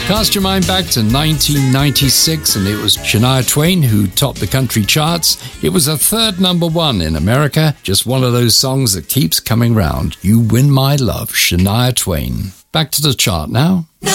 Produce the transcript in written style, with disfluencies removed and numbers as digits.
Cast your mind back to 1996, and it was Shania Twain who topped the country charts. It was a third number one in America. Just one of those songs that keeps coming round. You Win My Love, Shania Twain. Back to the chart now.